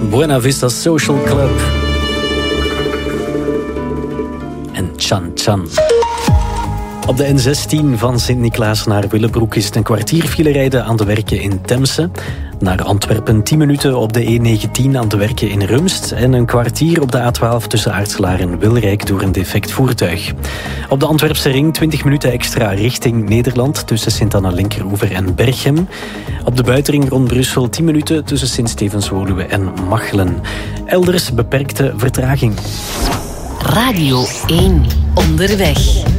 Buena Vista Social Club. En Chan Chan. Op de N16 van Sint-Niklaas naar Willebroek is het een kwartier file rijden aan de werken in Temse. Naar Antwerpen 10 minuten op de E19 aan de werken in Rumst. En een kwartier op de A12 tussen Aartselaar en Wilrijk door een defect voertuig. Op de Antwerpse ring 20 minuten extra richting Nederland tussen Sint-Anna-Linkeroever en Berchem. Op de buitenring rond Brussel 10 minuten tussen Sint-Stevens-Woluwe en Machelen. Elders beperkte vertraging. Radio 1 onderweg.